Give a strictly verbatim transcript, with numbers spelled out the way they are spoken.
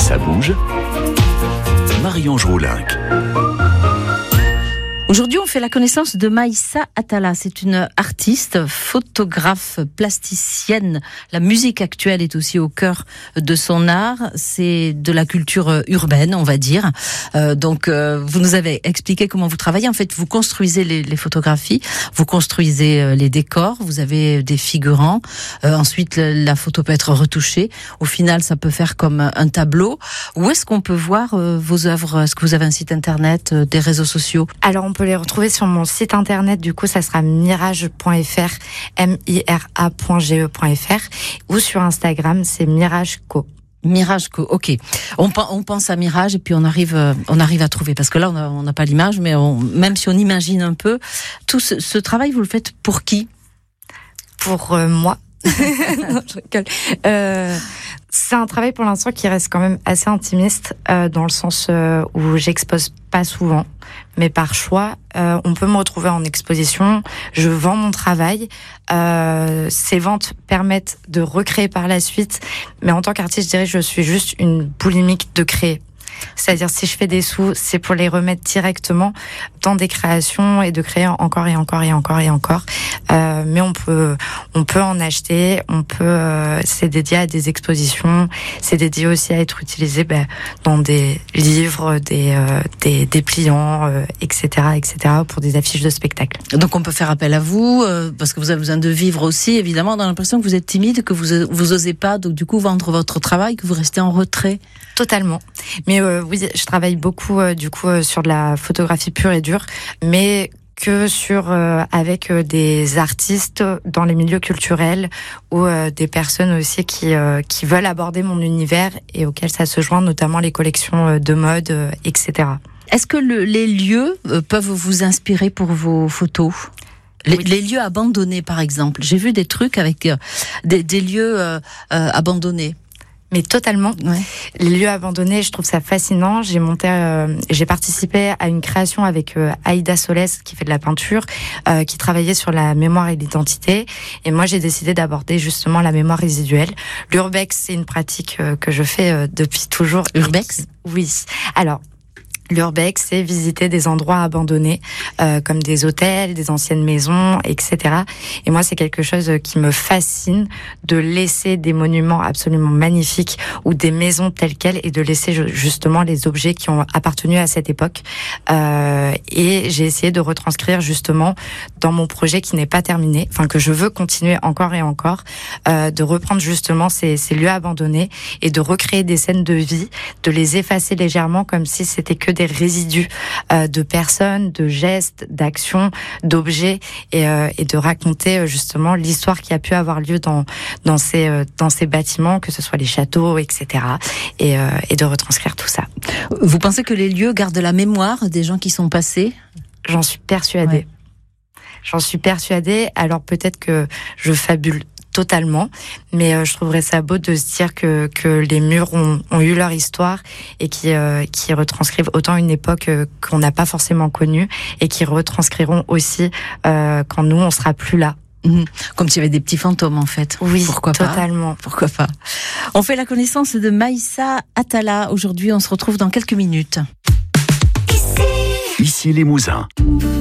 Ça bouge. Marie-Ange Roulinck. Aujourd'hui, on fait la connaissance de Maïssa Atala. C'est une artiste, photographe, plasticienne. La musique actuelle est aussi au cœur de son art. C'est de la culture urbaine, on va dire. Euh, donc, euh, vous nous avez expliqué comment vous travaillez. En fait, vous construisez les, les photographies, vous construisez euh, les décors, vous avez des figurants. Euh, ensuite, le, la photo peut être retouchée. Au final, ça peut faire comme un tableau. Où est-ce qu'on peut voir euh, vos œuvres? Est-ce que vous avez un site internet, euh, des réseaux sociaux? Alors, on peut les retrouver sur mon site internet, du coup ça sera mirage point f r, m i r a point g e point f r, ou sur Instagram c'est mirageco. Mirage, ok. On, on pense à Mirage et puis on arrive, on arrive à trouver. Parce que là, on n'a pas l'image, mais on, même si on imagine un peu, tout ce, ce travail, vous le faites pour qui? Pour euh, moi. Non, je rigole. Euh, c'est un travail pour l'instant qui reste quand même assez intimiste, euh, dans le sens euh, où j'expose pas souvent, mais par choix. Euh, on peut me retrouver en exposition, je vends mon travail, euh, ces ventes permettent de recréer par la suite, mais en tant qu'artiste, je dirais que je suis juste une boulimique de créer. C'est-à-dire, si je fais des sous, c'est pour les remettre directement dans des créations et de créer encore et encore et encore et encore. Euh, mais on peut, on peut en acheter, on peut, euh, c'est dédié à des expositions, c'est dédié aussi à être utilisé ben, dans des livres, des, euh, des dépliants, euh, et cetera, et cetera, pour des affiches de spectacles. Donc on peut faire appel à vous, euh, parce que vous avez besoin de vivre aussi, évidemment. On a l'impression que vous êtes timide, que vous, vous osez pas, donc du coup vendre votre travail, que vous restez en retrait. Totalement. Mais euh, oui, je travaille beaucoup euh, du coup euh, sur de la photographie pure et dure, mais que sur euh, avec euh, des artistes dans les milieux culturels ou euh, des personnes aussi qui euh, qui veulent aborder mon univers et auxquelles ça se joint, notamment les collections euh, de mode, euh, et cetera. Est-ce que le, les lieux euh, peuvent vous inspirer pour vos photos? Les, oui. les lieux abandonnés, par exemple. J'ai vu des trucs avec euh, des, des lieux euh, euh, abandonnés. Mais totalement. Ouais. Les lieux abandonnés, je trouve ça fascinant. J'ai monté, euh, j'ai participé à une création avec euh, Aïda Solès, qui fait de la peinture, euh, qui travaillait sur la mémoire et l'identité. Et moi, j'ai décidé d'aborder justement la mémoire résiduelle. L'urbex, c'est une pratique euh, que je fais euh, depuis toujours. Urbex ? Oui. Alors, l'urbex, c'est visiter des endroits abandonnés, euh, comme des hôtels, des anciennes maisons, et cetera. Et moi, c'est quelque chose qui me fascine, de laisser des monuments absolument magnifiques ou des maisons telles quelles et de laisser justement les objets qui ont appartenu à cette époque. Euh, et j'ai essayé de retranscrire justement dans mon projet qui n'est pas terminé, enfin que je veux continuer encore et encore, euh, de reprendre justement ces, ces lieux abandonnés et de recréer des scènes de vie, de les effacer légèrement comme si c'était que des résidus euh, de personnes, de gestes, d'actions, d'objets et, euh, et de raconter euh, justement l'histoire qui a pu avoir lieu dans dans ces euh, dans ces bâtiments, que ce soit les châteaux, et cetera. Et, euh, et de retranscrire tout ça. Vous pensez que les lieux gardent la mémoire des gens qui sont passés? J'en suis persuadée. Ouais. J'en suis persuadée. Alors peut-être que je fabule totalement, mais euh, je trouverais ça beau de se dire que que les murs ont, ont eu leur histoire et qui euh, qui retranscrivent autant une époque euh, qu'on n'a pas forcément connue et qui retranscriront aussi euh, quand nous on sera plus là. Mmh. Comme s'il y avait des petits fantômes en fait. Oui, pourquoi totalement. Pas Pourquoi pas. On fait la connaissance de Maïssa Atala. Aujourd'hui, on se retrouve dans quelques minutes. Ici les Mousins.